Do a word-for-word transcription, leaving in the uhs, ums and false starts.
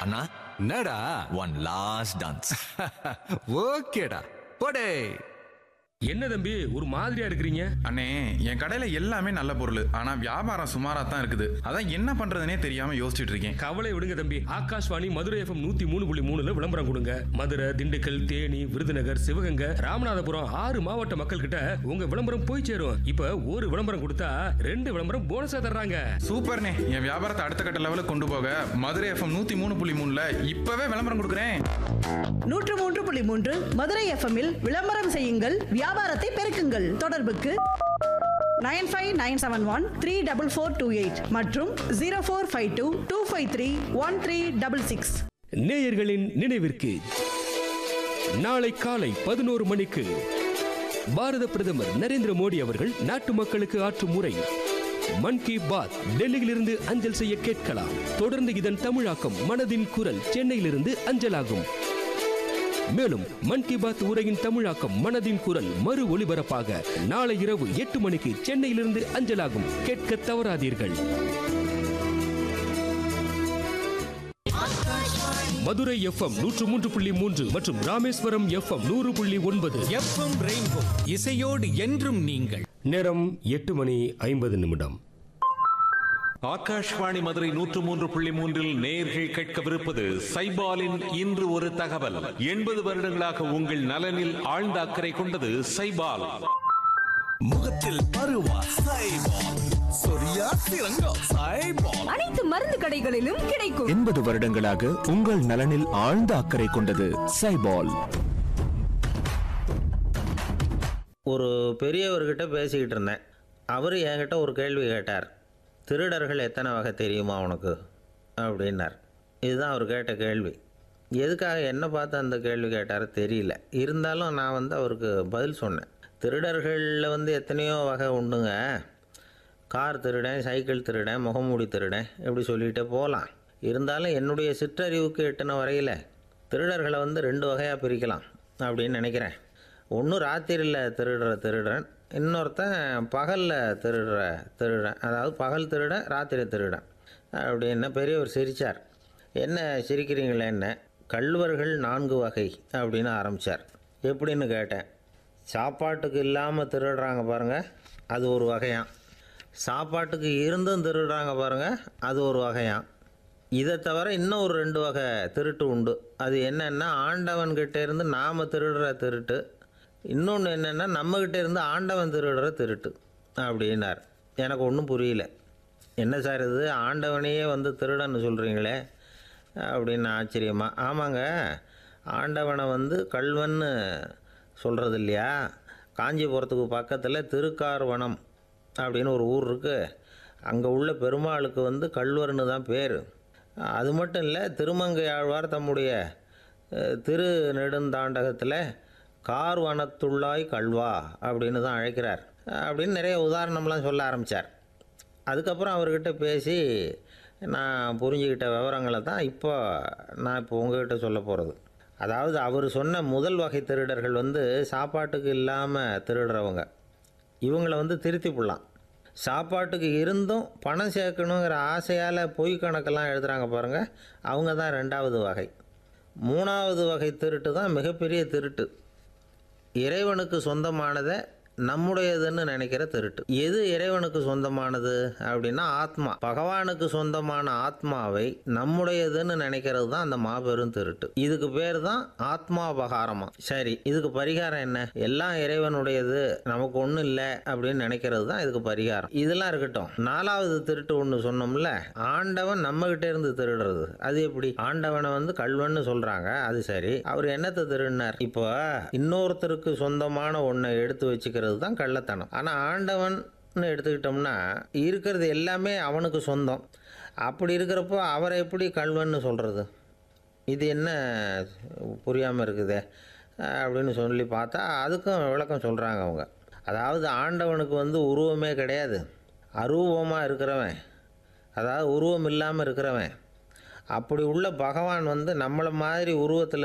அண்ணா, என்னடா? One last dance. ஓகேடா, போடே. என்ன தம்பி ஒரு மாதிரியா இருக்கிறீங்க? அண்ணே, என் கடையில எல்லாமே நல்ல பொருள், ஆனா வியாபாரம் சுமாரா தான் இருக்குது. அதான் என்ன பண்றதுனே தெரியாம யோசிச்சுட்டு இருக்கேன். கவலை விடுங்க தம்பி, ஆகாஷ்வாணி மதுரை எஃப்எம் நூத்தி மூணு புள்ளி மூணுல விளம்பரம் கொடுங்க. மதுரை, திண்டுக்கல், தேனி, விருதுநகர், சிவகங்கை, ராமநாதபுரம் ஆறு மாவட்ட மக்கள் கிட்ட உங்க விளம்பரம் போய் சேரும். இப்ப ஒரு விளம்பரம் கொடுத்தா ரெண்டு விளம்பரம் போனஸா தர்றாங்க. சூப்பர்ண்ணே, என் வியாபாரத்தை அடுத்த கட்ட லெவலுக்கு கொண்டு போக மதுரை எஃப்எம் நூத்தி மூணு புள்ளி மூணுல இப்பவே விளம்பரம் கொடுக்குறேன். நூற்று மூன்று புள்ளி மூன்று மதுரை எஃப்எம்மில் விளம்பரம் செய்யுங்கள், வியாபாரத்தை பெருக்குங்கள். தொடர்புக்கு nine five nine seven one three double four two eight மற்றும் zero four five two two five three one three double six. நேயர்களின் நினைவிற்கு நாளை காலை பதினோரு மணிக்கு பாரத பிரதமர் நரேந்திர மோடி அவர்கள் நாட்டு மக்களுக்கு ஆற்றும் உரை மன் கி பாத் டெல்லியிலிருந்து அஞ்சல் செய்ய கேட்கலாம். தொடர்ந்து இதன் தமிழாக்கம் மனதின் குரல் சென்னையிலிருந்து அஞ்சலாகும். மேலும் மன் கி பாத் உரையின் தமிழாக்கம் மனதின் குரல் மறு ஒளிபரப்பாக நாளை இரவு எட்டு மணிக்கு சென்னையிலிருந்து அஞ்சலாகும். கேட்க தவறாதீர்கள். மதுரை எஃப்எம் நூற்று மூன்று புள்ளி மூன்று மற்றும் ராமேஸ்வரம் எஃப்எம் நூறு புள்ளி ஒன்பது. எஃப்எம் ரெயின்போ, இசையோடு என்றும் நீங்கள். நேரம் எட்டு மணி ஐம்பது நிமிடம். ஆகாஷ்வாணி மதுரை நூற்று மூன்று புள்ளி மூன்றில் நேயர்கள் கேட்கவிருப்பது சைபாலின் இன்று ஒரு தகவல். எண்பது வருடங்களாக உங்கள் நலனில் ஆழ்ந்த அக்கறை கொண்டது சைபால். முகத்தில் பருவா சைபால், சொரியா சிறங்கா சைபால். அனைத்து மருந்து கடைகளிலும் கிடைக்கும். எண்பது வருடங்களாக உங்கள் நலனில் ஆழ்ந்த அக்கறை கொண்டது சைபால். ஒரு பெரியவர்கிட்ட பேசிக்கிட்டு இருந்தேன். அவர் என்கிட்ட ஒரு கேள்வி கேட்டார். திருடர்கள் எத்தனை வகை தெரியுமா உனக்கு அப்படின்னார். இதுதான் அவர் கேட்ட கேள்வி. எதுக்காக என்னை பார்த்து அந்த கேள்வி கேட்டார் தெரியல. இருந்தாலும் நான் வந்து அவருக்கு பதில் சொன்னேன். திருடர்களில் வந்து எத்தனையோ வகை உண்டுங்க. கார் திருடன், சைக்கிள் திருடன், முகமூடி திருடன், எப்படி சொல்லிகிட்டே போகலாம். இருந்தாலும் என்னுடைய சிற்றறிவுக்கு எட்டின வரையில் திருடர்களை வந்து ரெண்டு வகையாக பிரிக்கலாம் அப்படின்னு நினைக்கிறேன். ஒன்று ராத்திரியில் திருடுற திருடன், இன்னொருத்தன் பகலில் திருடுற திருடன். அதாவது பகல் திருடன், ராத்திரி திருடன் அப்படின்னு பெரியவர் சிரித்தார். என்ன சிரிக்கிறீங்களே என்ன? கள்வர்கள் நான்கு வகை அப்படின்னு ஆரம்பித்தார். எப்படின்னு கேட்டேன். சாப்பாட்டுக்கு இல்லாமல் திருடுறாங்க பாருங்கள், அது ஒரு வகையாம். சாப்பாட்டுக்கு இருந்தும் திருடுறாங்க பாருங்கள், அது ஒரு வகையாம். இதை தவிர இன்னும் ஒரு ரெண்டு வகை திருட்டு உண்டு. அது என்னென்னா, ஆண்டவன்கிட்ட இருந்து நாம் திருடுற திருட்டு, இன்னொன்று என்னென்னா நம்மக்கிட்ட இருந்து ஆண்டவன் திருடுற திருட்டு அப்படின்னார். எனக்கு ஒன்றும் புரியல. என்ன சார் இது, ஆண்டவனையே வந்து திருடன்னு சொல்கிறீங்களே அப்படின்னு ஆச்சரியமா. ஆமாங்க, ஆண்டவனை வந்து கள்வன்னு சொல்கிறது இல்லையா. காஞ்சிபுரத்துக்கு பக்கத்தில் திருக்கார்வனம் அப்படின்னு ஒரு ஊர் இருக்குது. அங்கே உள்ள பெருமாளுக்கு வந்து கள்வர்னு தான் பேர். அது மட்டும் இல்லை, திருமங்கை ஆழ்வார் தம்முடைய திரு நெடுந்தாண்டகத்தில் கார்வனத்துள்ளாய் கல்வா அப்படின்னு தான் அழைக்கிறார் அப்படின்னு நிறைய உதாரணம்லாம் சொல்ல ஆரம்பித்தார். அதுக்கப்புறம் அவர்கிட்ட பேசி நான் புரிஞ்சுக்கிட்ட விவரங்களை தான் இப்போ நான் இப்போ உங்கள்கிட்ட சொல்ல போகிறது. அதாவது அவர் சொன்ன முதல் வகை திருடர்கள் வந்து சாப்பாட்டுக்கு இல்லாமல் திருடுறவங்க. இவங்களை வந்து திருத்தி போடலாம். சாப்பாட்டுக்கு இருந்தும் பணம் சேர்க்கணுங்கிற ஆசையால் பொய் கணக்கெல்லாம் எழுதுகிறாங்க பாருங்கள், அவங்க தான் ரெண்டாவது வகை. மூணாவது வகை திருட்டு தான் மிகப்பெரிய திருட்டு. இறைவனுக்கு சொந்தமானதை நம்முடையதுன்னு நினைக்கிற திருட்டு. எது இறைவனுக்கு சொந்தமானது அப்படின்னா ஆத்மா. பகவானுக்கு சொந்தமான ஆத்மாவை நம்முடையதுன்னு நினைக்கிறது தான் அந்த மாபெரும் திருட்டு. இதுக்கு பேர் தான் ஆத்மாபகாரமா. சரி, இதுக்கு பரிகாரம் என்ன? எல்லாம் இறைவனுடையது, நமக்கு ஒன்றும் இல்லை அப்படின்னு நினைக்கிறது தான் இதுக்கு பரிகாரம். இதெல்லாம் இருக்கட்டும். நாலாவது திருட்டு ஒன்று சொன்னோம்ல, ஆண்டவன் நம்ம கிட்டே இருந்து திருடுறது. அது எப்படி? ஆண்டவனை வந்து கள்வன்னு சொல்றாங்க, அது சரி. அவர் என்னத்தை திருடினார்? இப்போ இன்னொருத்தருக்கு சொந்தமான ஒன்றை எடுத்து வச்சுக்கிறது தான் கள்ளத்தனம். ஆனால் ஆண்டவன் எடுத்துக்கிட்டோம்னா இருக்கிறது எல்லாமே அவனுக்கு சொந்தம். அப்படி இருக்கிறப்போ அவரை எப்படி கள்வன்னு சொல்கிறது? இது என்ன புரியாமல் இருக்குதே அப்படின்னு சொல்லி பார்த்தா அதுக்கும் விளக்கம் சொல்கிறாங்க அவங்க. அதாவது ஆண்டவனுக்கு வந்து உருவமே கிடையாது, அரூபமாக இருக்கிறவன், அதாவது உருவம் இல்லாமல் இருக்கிறவன். அப்படி உள்ள பகவான் வந்து நம்மளை மாதிரி உருவத்தில்